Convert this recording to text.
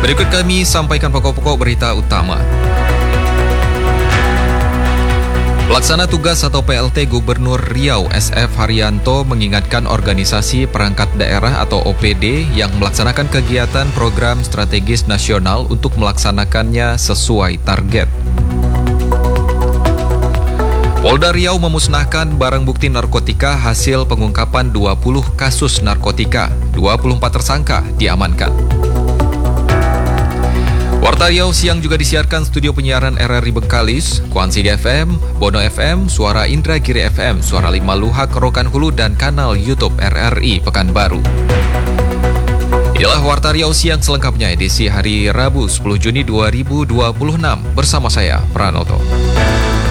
Berikut kami sampaikan pokok-pokok berita utama. Pelaksana tugas atau PLT Gubernur Riau SF Haryanto mengingatkan organisasi perangkat daerah atau OPD yang melaksanakan kegiatan program strategis nasional untuk melaksanakannya sesuai target. Polda Riau memusnahkan barang bukti narkotika hasil pengungkapan 20 kasus narkotika. 24 tersangka diamankan. Warta Riau siang juga disiarkan studio penyiaran RRI Bengkalis, Kuansidi FM, Bono FM, Suara Indragiri FM, Suara 5 Luhak Rokan Hulu, dan kanal YouTube RRI Pekanbaru. Inilah Warta Riau siang selengkapnya edisi hari Rabu 10 Juni 2026 bersama saya, Pranoto.